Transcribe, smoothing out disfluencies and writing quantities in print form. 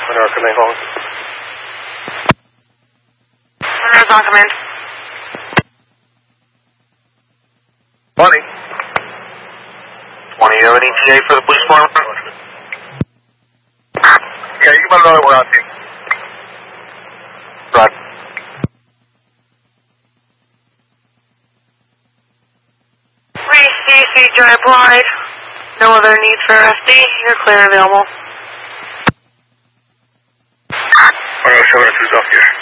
Monroe, come in, calling. Monroe's on command. Money. 20, you have an ETA for the police department? Yeah, you can let them know that we're on team. Right. CC drive wide. No other need for FD. You're clear available. Monroe, 702's off here.